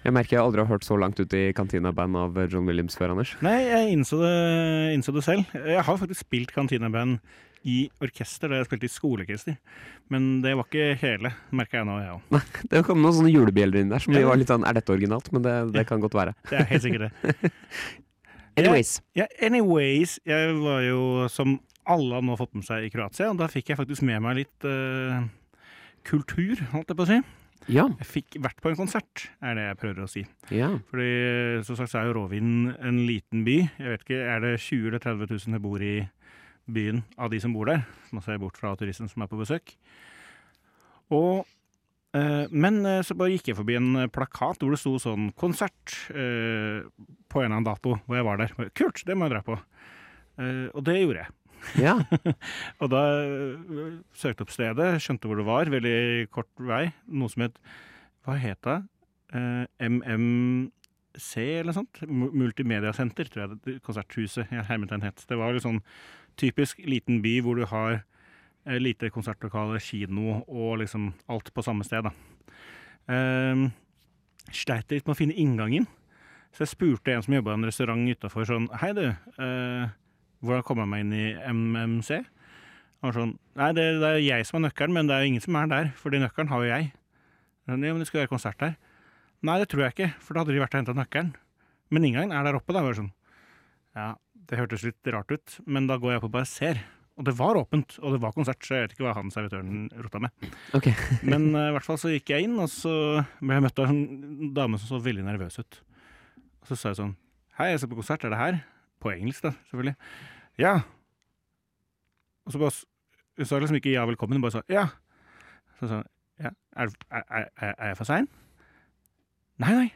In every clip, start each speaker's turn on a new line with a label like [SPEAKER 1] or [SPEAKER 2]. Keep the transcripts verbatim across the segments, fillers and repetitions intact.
[SPEAKER 1] Jeg merker jeg aldri har hørt så langt ut i kantinaband av John Williams før, Anders.
[SPEAKER 2] Nei, jeg innså det, innså det selv. Jeg har faktisk spilt kantinaband i orkester, da jeg spilte i skoleorkester. Men det var ikke hele, merker jeg nå, jeg også.
[SPEAKER 1] Nei, det kom noen sånne julebjeller inn der, som
[SPEAKER 2] Ja.
[SPEAKER 1] vi var litt sånn, er dette originalt? Men det, det kan godt være.
[SPEAKER 2] Det er helt sikkert det.
[SPEAKER 1] Anyways.
[SPEAKER 2] Ja, anyways, jeg var jo, som alle har nå fått med seg i Kroatia, og da fikk jeg faktisk med meg litt uh, kultur, holdt jeg på å si.
[SPEAKER 1] Ja.
[SPEAKER 2] Jeg fikk vært på en konsert, er det jeg prøver å si.
[SPEAKER 1] Ja.
[SPEAKER 2] Fordi, som sagt, så er jo Rovin en liten by. Jeg vet ikke, er det tjue eller tretti tusen som bor i byen av de som bor der? Nå ser jeg bort fra turisten som er på besøk. Og, eh, men eh, så bare gikk jeg forbi en plakat hvor det sto sånn konsert eh, på en eller annen dato hvor jeg var der. Kult, det må jeg dra på. Eh, og det gjorde jeg.
[SPEAKER 1] Ja.
[SPEAKER 2] Og da øh, søkte opp stedet, skjønte hvor det var, veldig kort vei, noe som het, hva het det? Uh, M M C eller noe sånt? M- Multimediasenter, tror jeg det konserthuset jeg hermet den het. Det var en sånn typisk liten by hvor du har uh, lite konsertlokale, kino og liksom alt på samme sted da. Uh, sleit litt med å finne inngangen, så jeg spurte en som jobbet i en restaurant utenfor sånn, hei du, uh, hvordan kommer jeg meg inn i M M C? Han var sånn, nei, det, det er jeg som er nøkkelen, men det er jo ingen som er der, fordi nøkkelen har jo jeg. Ja, men det skal være konsert der. Nei, det tror jeg ikke, for da hadde de vært og hentet nøkkelen. Men inngangen er der oppe, da var det sånn. Ja, det hørtes litt rart ut, men da går jeg opp og bare ser. Og det var åpent, og det var konsert, så jeg vet ikke hva han servitøren rota med.
[SPEAKER 1] Ok.
[SPEAKER 2] Men uh, i hvert fall så gikk jeg inn, og så ble jeg møtt av en dame som så veldig nervøs ut. Og så sa jeg sånn, hei, jeg skal på konsert, er det her? På engelsk da, selvfølgelig. Ja. Og så bare, hun sa liksom ikke ja, velkommen, hun bare sa ja. Så sa hun, ja, er, er, er, er jeg for sein? Nei, nei.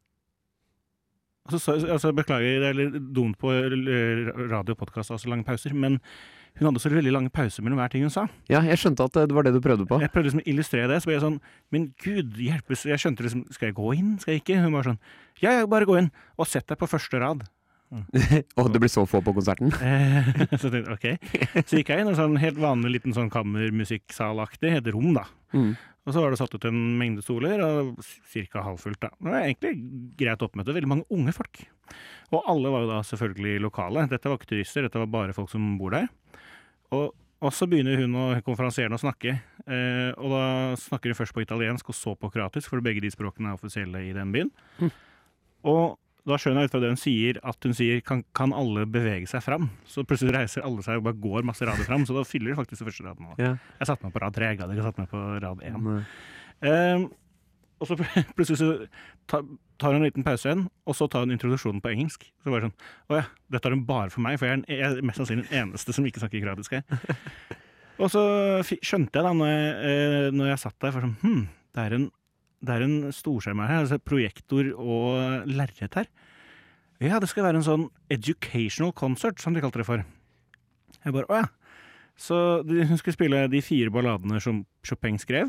[SPEAKER 2] Og så sa jeg, altså beklager, det er litt dumt på radio og podcast, altså lange pauser, men hun hadde så veldig lange pauser mellom hver ting hun sa.
[SPEAKER 1] Ja, jeg skjønte at det var det du prøvde på.
[SPEAKER 2] Jeg prøvde liksom å illustrere det, så ble jeg sånn, men Gud, hjelpes, jeg skjønte liksom, skal jeg gå inn, skal jeg ikke? Hun var sånn, ja, ja, bare gå inn, og sett deg på første rad.
[SPEAKER 1] Og det blir så få på konserten.
[SPEAKER 2] Så tenkte jeg, ok. Så gikk jeg inn i en sånn helt vanlig liten sånn kammermusikksalaktig, et rom da.
[SPEAKER 1] Mm.
[SPEAKER 2] Og så var det satt ut en mengde stoler, og cirka halvfullt da. Det var egentlig greit oppmøte, veldig mange unge folk. Og alle var jo da selvfølgelig lokale. Dette var ikke turister, dette var bare folk som bor der. Og, og så begynner hun og konferansierende å snakke, eh, og da snakker hun først på italiensk og så på kroatisk, for begge de språkene er offisielle i den byen. Mm. Og da skjønner jeg ut fra det hun sier, at hun sier, kan, kan alle bevege seg fram? Så plutselig reiser alle seg og bare går masse rader fram, så da fyller det faktisk det første raden.
[SPEAKER 1] Ja.
[SPEAKER 2] Jeg satte meg på rad tre, jeg hadde ikke satt meg på rad én.
[SPEAKER 1] Mm.
[SPEAKER 2] Um, og så plutselig så tar, tar hun en liten pause igjen, og så tar hun introduksjonen på engelsk. Så bare sånn, åja, dette er hun bare for meg, for jeg er, en, jeg er mest sannsynlig den eneste som ikke snakker kroatisk her. Og så skjønte jeg da, når jeg, når jeg satt der, for sånn, hm, det er en Det er en storskjerm her, altså projektor og lerret her. Ja, det skal være en sånn educational concert, som de kalte det for. Jeg bare, åja. Så de, hun skulle spille de fire balladene som Chopin skrev.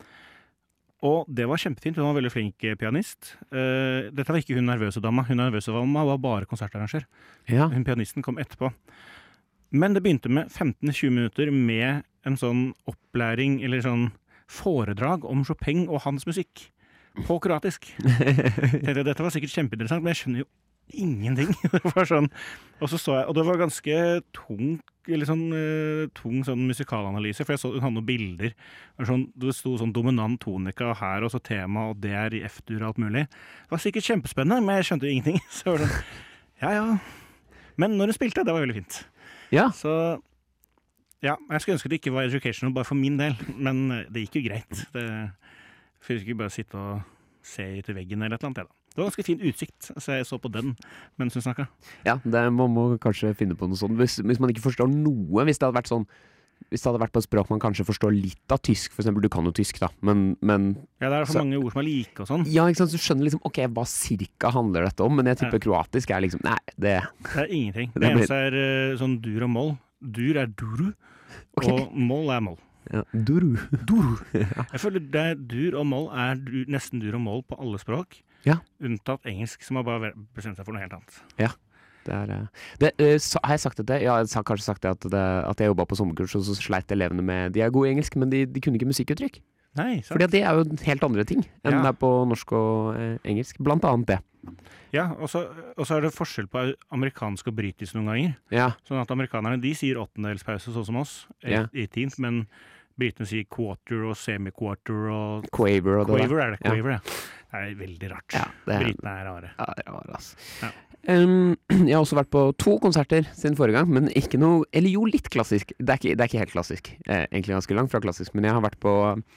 [SPEAKER 2] Og det var kjempefint, hun var en veldig flink pianist. Uh, dette var ikke hun nervøse dama, hun nervøse dama var bare konsertarranger.
[SPEAKER 1] Ja.
[SPEAKER 2] Hun pianisten kom etterpå. Men det begynte med femten til tjue minutter med en sånn opplæring, eller sånn foredrag om Chopin og hans musikk på kroatisk. Tenkte, dette var sikkert kjempeinteressant, men jeg skjønner jo ingenting. Det var sånn, og så så jeg, og det var ganske tung, eller sånn uh, tung sånn musikalanalyse, for jeg så hun hadde noen bilder. Det, var sånn, det sto sånn dominant tonika her, og så tema, og det er i F-dur og alt mulig. Det var sikkert kjempespennende, men jeg skjønte jo ingenting. Så var det sånn, ja, ja. Men når hun spilte, det var veldig fint.
[SPEAKER 1] Ja.
[SPEAKER 2] Så ja, jeg skulle ønske det ikke var educational bare for min del, men det gikk jo greit. Det fikk ikke bare sitte og se ut i veggen eller et eller annet. Da. Det var ganske fin utsikt, så jeg så på den mens hun snakket.
[SPEAKER 1] Ja, det, man må kanskje finne på noe sånt. Hvis, hvis man ikke forstår noe, hvis det hadde vært sånn, hvis det hadde vært på et språk man kanskje forstår litt av tysk, for eksempel, du kan jo tysk da, men... men
[SPEAKER 2] ja, det er for så mange ord som er like og sånn.
[SPEAKER 1] Ja, ikke sant, så du skjønner liksom, ok, hva cirka handler dette om, men jeg tipper ja. Kroatisk er liksom, nei, det...
[SPEAKER 2] Det er ingenting. Det,
[SPEAKER 1] det blir...
[SPEAKER 2] eneste er uh, sånn dur og moll. Dur er duru, okay. Og moll er moll.
[SPEAKER 1] Ja, duru.
[SPEAKER 2] Duru. Ja. Jeg føler det er dur og moll er dur, nesten dur og moll på alle språk,
[SPEAKER 1] ja.
[SPEAKER 2] Unntatt engelsk, som har bare bestemt seg for noe helt annet.
[SPEAKER 1] Ja. Det er, det, så, har jeg sagt dette? Ja, jeg har kanskje sagt det at, det, at jeg jobbet på sommerkurs, og så sleit elevene med, de er gode i engelsk, men de, de kunne ikke musikkuttrykk.
[SPEAKER 2] Nei, sant.
[SPEAKER 1] Fordi at det er jo helt andre ting enn
[SPEAKER 2] Ja.
[SPEAKER 1] det er på norsk og eh, engelsk. Blant annet det.
[SPEAKER 2] Ja, og så og så er det forskjell på amerikansk og britisk noen ganger.
[SPEAKER 1] Ja,
[SPEAKER 2] Sånn at amerikanerne de sier åttendelspause, sånn som oss,
[SPEAKER 1] Ja.
[SPEAKER 2] eighteenth, men britene sier quarter og semi-quarter og
[SPEAKER 1] Quaver og det der.
[SPEAKER 2] Quaver er det.
[SPEAKER 1] Ja.
[SPEAKER 2] Quaver, ja. Det er veldig rart.
[SPEAKER 1] Ja, det er,
[SPEAKER 2] Britene er rare.
[SPEAKER 1] ja, det er rar, ass.
[SPEAKER 2] Ja.
[SPEAKER 1] Um, jeg har også vært på to konserter siden forrige gang, men ikke noe Eller jo, litt klassisk. Det er ikke, det er ikke helt klassisk. Eh, egentlig ganske langt fra klassisk, men jeg har vært på,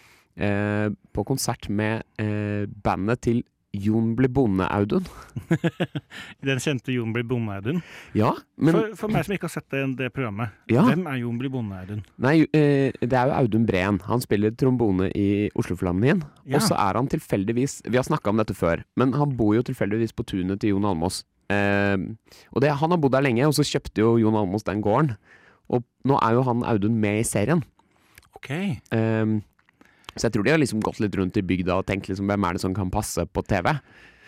[SPEAKER 1] eh, på konsert med eh, bandet til Jon blir bonde, Audun.
[SPEAKER 2] Den kjente Jon blir bonde-Audun.
[SPEAKER 1] Ja, men
[SPEAKER 2] For, for meg som ikke har sett det, det programmet,
[SPEAKER 1] Ja.
[SPEAKER 2] hvem er Jon blir bonde-Audun?
[SPEAKER 1] Nei, eh, det er jo Audun Breen. Han spiller trombone i Oslofilharmonien.
[SPEAKER 2] Ja.
[SPEAKER 1] Og så er han tilfeldigvis Vi har snakka om dette før, men han bor jo tilfeldigvis på tunet til Jon Almaas. Eh, og det, han har bodd der lenge, og så kjøpte jo Jon Almaas den gården. Og nå er jo han Audun med i serien.
[SPEAKER 2] Ok.
[SPEAKER 1] Eh, så jeg tror de har liksom gått litt rundt i bygda og tenkt liksom hvem er det som kan passe på T V.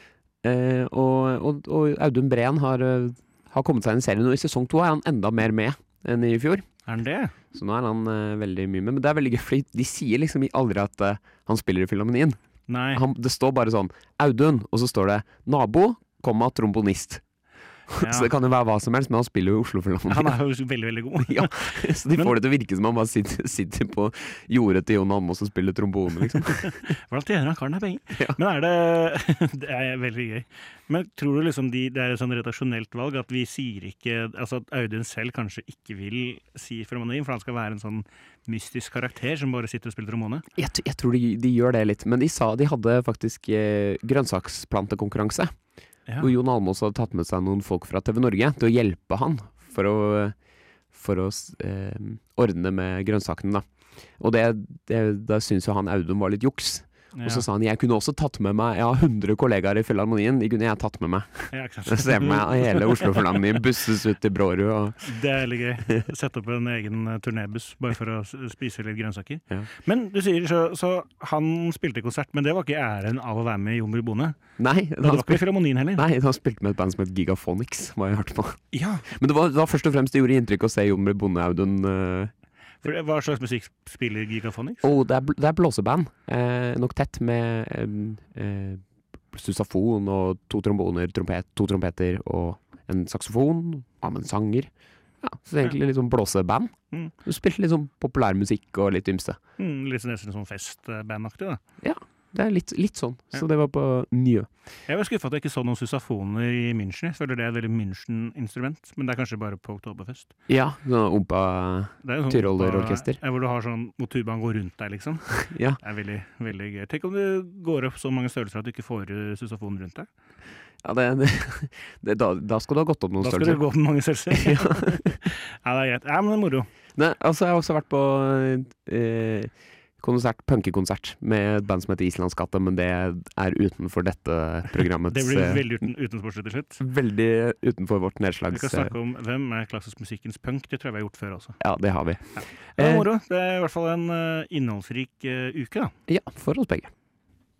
[SPEAKER 1] Eh, og, og, og Audun Breen har, eh, har kommet seg inn i serien, og i sesong to er han enda mer med enn i fjor.
[SPEAKER 2] Er han det?
[SPEAKER 1] Så nå er han eh, veldig mye med. Men det er veldig gøy, fordi de sier liksom aldri at eh, han spiller i Filharmonien.
[SPEAKER 2] Nei.
[SPEAKER 1] Han, det står bare sånn Audun, og så står det nabo, komma, trombonist.
[SPEAKER 2] Ja.
[SPEAKER 1] Så det kan jo være hva som helst, men han spiller jo i Oslo
[SPEAKER 2] Han
[SPEAKER 1] Filharmonien.
[SPEAKER 2] er jo veldig, veldig god.
[SPEAKER 1] Ja, så de
[SPEAKER 2] Men-
[SPEAKER 1] får det til å virke som han bare sitter, sitter på jordet til Jon Almaas og spiller trombone, liksom.
[SPEAKER 2] Hvordan tjener han karen her penger?
[SPEAKER 1] Ja.
[SPEAKER 2] Men er det Det er veldig gøy. Men tror du liksom de, det er et sånn redaksjonelt valg at vi sier ikke Altså at Audun selv kanskje ikke vil si Filharmonien, for han skal være en sånn mystisk karakter som bare sitter og spiller trombone?
[SPEAKER 1] Jeg, t- jeg tror de, de gjør det litt, men de sa de hadde faktisk eh, grønnsaksplantekonkurranse.
[SPEAKER 2] Ja.
[SPEAKER 1] Og Jon Almaas hadde tatt med seg noen folk fra T V Norge til å hjelpe han for å, for å eh, ordne med grønnsakene, da. Og det, det, da syntes jo han Audun var litt juks. Og så sa han jeg kunne også tatt med meg Jeg har hundre kollegaer i Filharmonien, de kunne jeg tatt med meg.
[SPEAKER 2] Ja, ikke sant.
[SPEAKER 1] Så ser jeg for meg hele Oslo Filharmonien busses ut til Brårud og
[SPEAKER 2] Det er veldig gøy. Sette opp en egen eh, turnébuss bare for å s- spise litt grønnsaker.
[SPEAKER 1] Ja.
[SPEAKER 2] Men du sier så, så han spilte konsert, men det var ikke æren av å være med i Jon blir bonde?
[SPEAKER 1] Nei,
[SPEAKER 2] Det
[SPEAKER 1] han
[SPEAKER 2] var ikke i
[SPEAKER 1] spilte,
[SPEAKER 2] Filharmonien heller?
[SPEAKER 1] nei, han spilte med et band som het Gigaphonics, hva jeg hørte på.
[SPEAKER 2] Ja,
[SPEAKER 1] Men det var, det var først og fremst det gjorde inntrykk å se Jon blir bonde, Audun. eh,
[SPEAKER 2] for det- hva slags musikk spiller Gigaphonics?
[SPEAKER 1] Oh, det, er, bl- det er blåseband. Eh, nok tett med eh, eh, susafon og to tromboner, trompet, to trompeter og en saksofon. Ja, med en sanger. Ja, så det er egentlig litt sånn blåseband.
[SPEAKER 2] Mm.
[SPEAKER 1] Du spilte litt sånn populærmusikk og litt ymse.
[SPEAKER 2] Mm, litt sånn- nesten sånn festbandaktig, da.
[SPEAKER 1] Det er litt, litt sånn. Så
[SPEAKER 2] Ja.
[SPEAKER 1] det var på Njø.
[SPEAKER 2] Jeg var skuffa at jeg ikke så noen susafoner i München. Jeg føler det er et veldig München-instrument, men det er kanskje bare på Oktoberfest.
[SPEAKER 1] Ja, sånn ompa
[SPEAKER 2] Det er jo sånn
[SPEAKER 1] Tyrollerorkester.
[SPEAKER 2] Ja, hvor du har sånn hvor tubaen går rundt deg, liksom.
[SPEAKER 1] Ja.
[SPEAKER 2] Det er veldig, veldig gøy. Tenk om det går opp så mange størrelser at du ikke får uh, susafon rundt deg.
[SPEAKER 1] Ja, det, det, det, da, da skal du ha gått opp noen
[SPEAKER 2] Da skal du
[SPEAKER 1] størrelser.
[SPEAKER 2] gå på mange størrelser.
[SPEAKER 1] Ja.
[SPEAKER 2] Ja, det er greit. Ja, men det er moro.
[SPEAKER 1] Nei, altså, jeg har også vært på eh, konsert, punkekonsert med et band som heter Islandskatte, men det er utenfor dette programmets
[SPEAKER 2] Det blir
[SPEAKER 1] eh,
[SPEAKER 2] veldig uten, utensportslig til slutt.
[SPEAKER 1] veldig utenfor vårt
[SPEAKER 2] Vi
[SPEAKER 1] nedslags...
[SPEAKER 2] kan snakke om hvem er klassisk musikkens punk. Det tror jeg vi har gjort før også.
[SPEAKER 1] Ja, det har vi.
[SPEAKER 2] Det er
[SPEAKER 1] Eh,
[SPEAKER 2] moro. Det er i hvert fall en uh, innholdsrik uh, uke, da.
[SPEAKER 1] Ja, for oss begge.